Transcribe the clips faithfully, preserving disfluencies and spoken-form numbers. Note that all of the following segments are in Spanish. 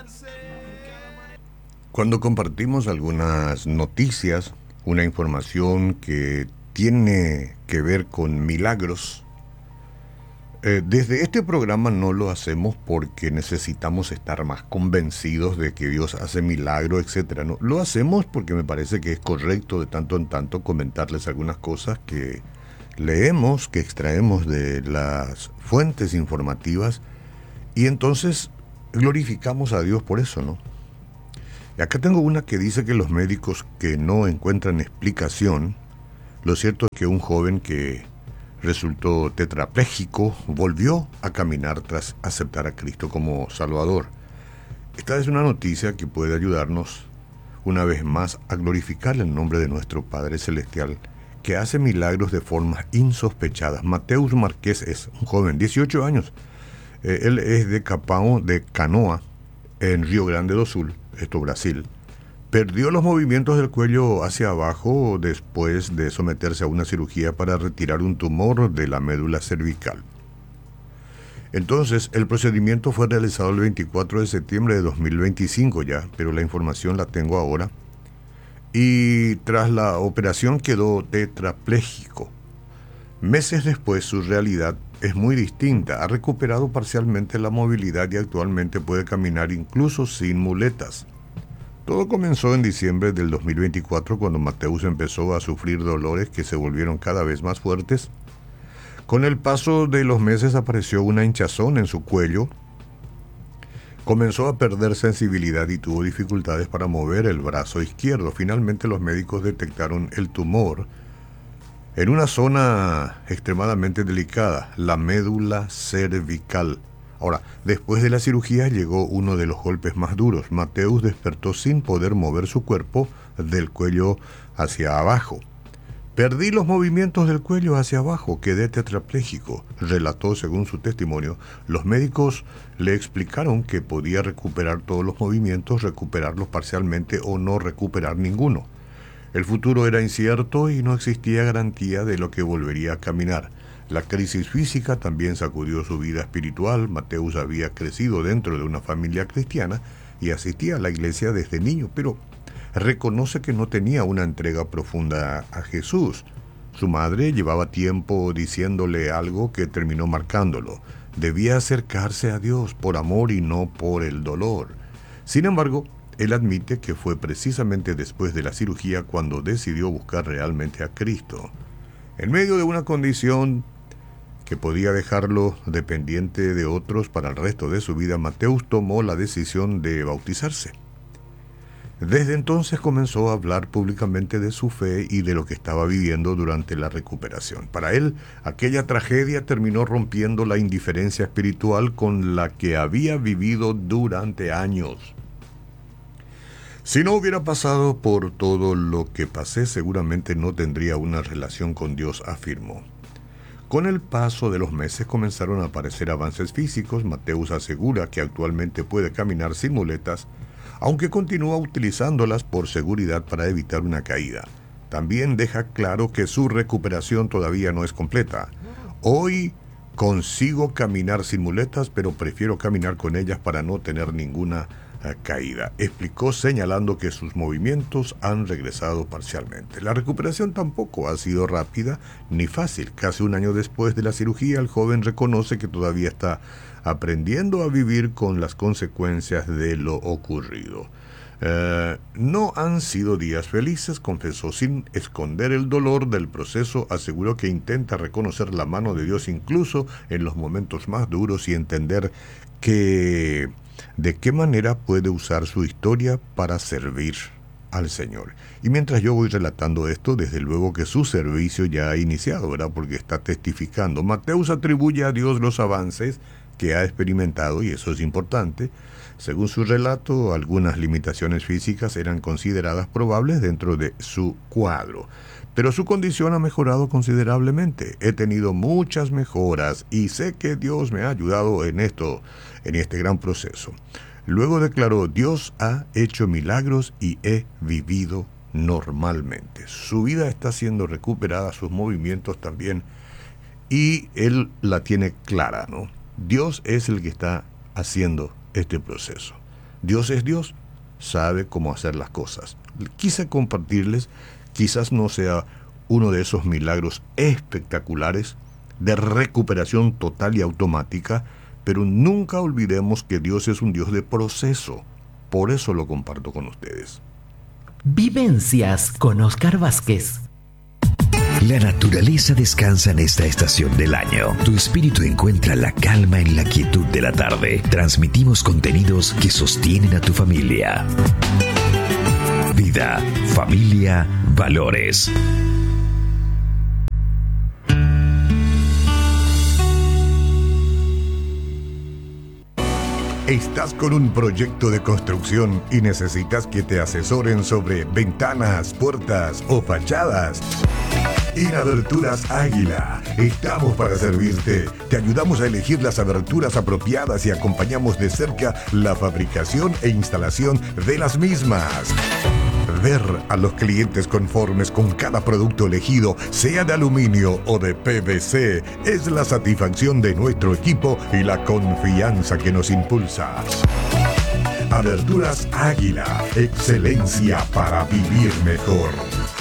Cuando compartimos algunas noticias, una información que tiene que ver con milagros, eh, desde este programa no lo hacemos porque necesitamos estar más convencidos de que Dios hace milagros, etcétera. No, lo hacemos porque me parece que es correcto de tanto en tanto comentarles algunas cosas que leemos, que extraemos de las fuentes informativas y entonces glorificamos a Dios por eso, ¿no? Y acá tengo una que dice que los médicos que no encuentran explicación, lo cierto es que un joven que resultó tetrapléjico volvió a caminar tras aceptar a Cristo como Salvador. Esta es una noticia que puede ayudarnos una vez más a glorificar el nombre de nuestro Padre Celestial, que hace milagros de formas insospechadas. Mateus Marqués es un joven, dieciocho años. Eh, él es de Capão de Canoa, en Río Grande do Sul, esto Brasil. Perdió los movimientos del cuello hacia abajo después de someterse a una cirugía para retirar un tumor de la médula cervical. Entonces, el procedimiento fue realizado el veinticuatro de septiembre de dos mil veinticinco ya, pero la información la tengo ahora. Y tras la operación quedó tetrapléjico. Meses después, su realidad es muy distinta. Ha recuperado parcialmente la movilidad y actualmente puede caminar incluso sin muletas. Todo comenzó en diciembre del dos mil veinticuatro cuando Mateus empezó a sufrir dolores que se volvieron cada vez más fuertes. Con el paso de los meses apareció una hinchazón en su cuello. Comenzó a perder sensibilidad y tuvo dificultades para mover el brazo izquierdo. Finalmente los médicos detectaron el tumor en una zona extremadamente delicada, la médula cervical. Ahora, después de la cirugía llegó uno de los golpes más duros. Mateus despertó sin poder mover su cuerpo del cuello hacia abajo. Perdí los movimientos del cuello hacia abajo, quedé tetrapléjico, relató según su testimonio. Los médicos le explicaron que podía recuperar todos los movimientos, recuperarlos parcialmente o no recuperar ninguno. El futuro era incierto y no existía garantía de lo que volvería a caminar. La crisis física también sacudió su vida espiritual. Mateus había crecido dentro de una familia cristiana y asistía a la iglesia desde niño, pero reconoce que no tenía una entrega profunda a Jesús. Su madre llevaba tiempo diciéndole algo que terminó marcándolo. Debía acercarse a Dios por amor y no por el dolor. Sin embargo, él admite que fue precisamente después de la cirugía cuando decidió buscar realmente a Cristo. En medio de una condición que podía dejarlo dependiente de otros para el resto de su vida, Mateus tomó la decisión de bautizarse. Desde entonces comenzó a hablar públicamente de su fe y de lo que estaba viviendo durante la recuperación. Para él, aquella tragedia terminó rompiendo la indiferencia espiritual con la que había vivido durante años. Si no hubiera pasado por todo lo que pasé, seguramente no tendría una relación con Dios, afirmó. Con el paso de los meses comenzaron a aparecer avances físicos. Mateus asegura que actualmente puede caminar sin muletas, aunque continúa utilizándolas por seguridad para evitar una caída. También deja claro que su recuperación todavía no es completa. Hoy consigo caminar sin muletas, pero prefiero caminar con ellas para no tener ninguna caída, explicó, señalando que sus movimientos han regresado parcialmente. La recuperación tampoco ha sido rápida ni fácil. Casi un año después de la cirugía, el joven reconoce que todavía está aprendiendo a vivir con las consecuencias de lo ocurrido. Eh, no han sido días felices, confesó sin esconder el dolor del proceso. Aseguró que intenta reconocer la mano de Dios incluso en los momentos más duros y entender que de qué manera puede usar su historia para servir al Señor. Y mientras yo voy relatando esto, desde luego que su servicio ya ha iniciado, ¿verdad? Porque está testificando. Mateus atribuye a Dios los avances que ha experimentado, y eso es importante. Según su relato, algunas limitaciones físicas eran consideradas probables dentro de su cuadro, pero su condición ha mejorado considerablemente. He tenido muchas mejoras y sé que Dios me ha ayudado en esto, en este gran proceso. Luego declaró: Dios ha hecho milagros y he vivido normalmente. Su vida está siendo recuperada, sus movimientos también, y él la tiene clara, ¿no? Dios es el que está haciendo este proceso. Dios es Dios, sabe cómo hacer las cosas. Quise compartirles, quizás no sea uno de esos milagros espectaculares de recuperación total y automática, pero nunca olvidemos que Dios es un Dios de proceso. Por eso lo comparto con ustedes. Vivencias con Oscar Vázquez. La naturaleza descansa en esta estación del año. Tu espíritu encuentra la calma en la quietud de la tarde. Transmitimos contenidos que sostienen a tu familia. Vida, familia, valores. ¿Estás con un proyecto de construcción y necesitas que te asesoren sobre ventanas, puertas o fachadas? En Aberturas Águila estamos para servirte. Te ayudamos a elegir las aberturas apropiadas y acompañamos de cerca la fabricación e instalación de las mismas. Ver a los clientes conformes con cada producto elegido, sea de aluminio o de P V C, es la satisfacción de nuestro equipo y la confianza que nos impulsa. Aberturas Águila, excelencia para vivir mejor.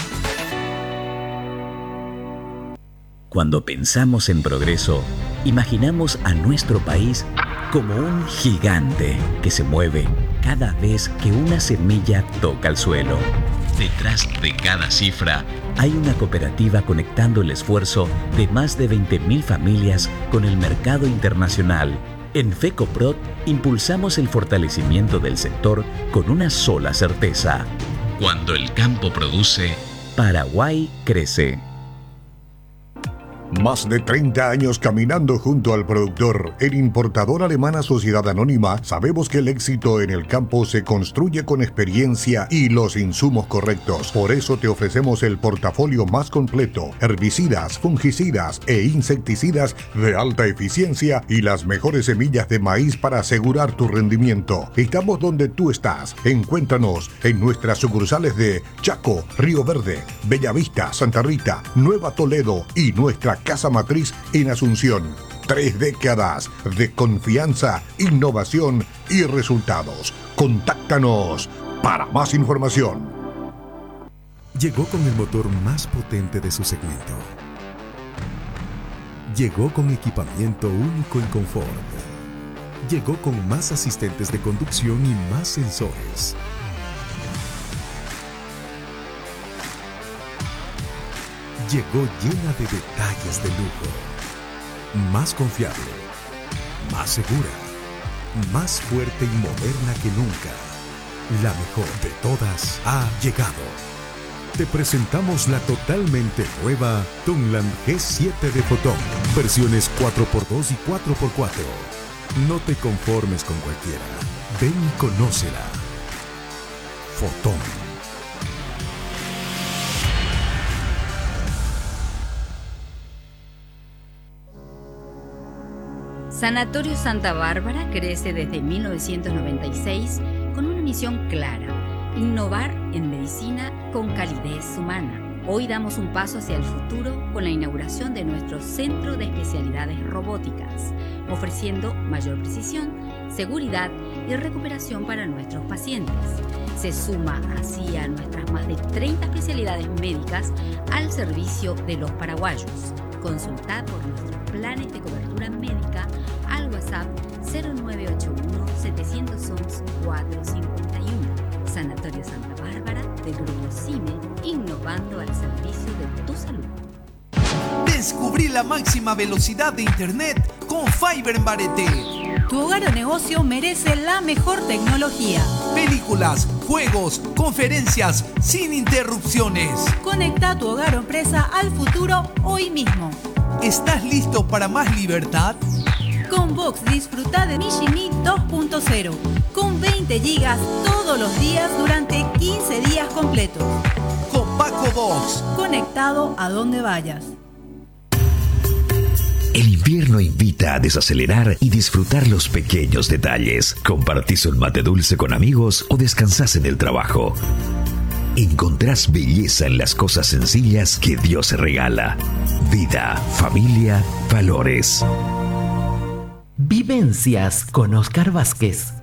Cuando pensamos en progreso, imaginamos a nuestro país como un gigante que se mueve cada vez que una semilla toca el suelo. Detrás de cada cifra hay una cooperativa conectando el esfuerzo de más de veinte mil familias con el mercado internacional. En FECOPROD impulsamos el fortalecimiento del sector con una sola certeza. Cuando el campo produce, Paraguay crece. Más de treinta años caminando junto al productor. En Importadora Alemana Sociedad Anónima sabemos que el éxito en el campo se construye con experiencia y los insumos correctos. Por eso te ofrecemos el portafolio más completo: herbicidas, fungicidas e insecticidas de alta eficiencia y las mejores semillas de maíz para asegurar tu rendimiento. Estamos donde tú estás. Encuéntranos en nuestras sucursales de Chaco, Río Verde, Bellavista, Santa Rita, Nueva Toledo y nuestra casa matriz en Asunción. Tres décadas de confianza, innovación y resultados. Contáctanos para más información. Llegó con el motor más potente de su segmento. Llegó con equipamiento único en confort. Llegó con más asistentes de conducción y más sensores. Llegó llena de detalles de lujo. Más confiable, más segura, más fuerte y moderna que nunca. La mejor de todas ha llegado. Te presentamos la totalmente nueva Tungland G siete de Fotón. Versiones cuatro por dos y cuatro por cuatro. No te conformes con cualquiera. Ven y conócela. Fotón. Sanatorio Santa Bárbara crece desde mil novecientos noventa y seis con una misión clara: innovar en medicina con calidez humana. Hoy damos un paso hacia el futuro con la inauguración de nuestro Centro de Especialidades Robóticas, ofreciendo mayor precisión, seguridad y recuperación para nuestros pacientes. Se suma así a nuestras más de treinta especialidades médicas al servicio de los paraguayos. Consultad por nuestros planes de cobertura médica al WhatsApp cero nueve ocho uno, siete uno uno, cuatro cinco uno. Sanatorio Santa Bárbara del Grupo CIME, innovando al servicio de tu salud. Descubrí la máxima velocidad de internet con Fiber en Barete. Tu hogar o negocio merece la mejor tecnología. Películas, juegos, conferencias, sin interrupciones. Conecta tu hogar o empresa al futuro hoy mismo. ¿Estás listo para más libertad? Con Vox disfruta de Mishimi dos punto cero, con veinte gigas todos los días durante quince días completos. Con Paco Vox. Conectado a donde vayas. El invierno invita a desacelerar y disfrutar los pequeños detalles. Compartís un mate dulce con amigos o descansás en el trabajo. Encontrás belleza en las cosas sencillas que Dios regala. Vida, familia, valores. Vivencias con Oscar Vázquez.